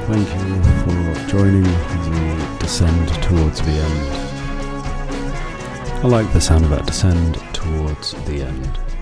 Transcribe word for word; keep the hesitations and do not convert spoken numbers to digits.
thank you for joining as we descend towards the end. I like the sound of that, descend towards the end.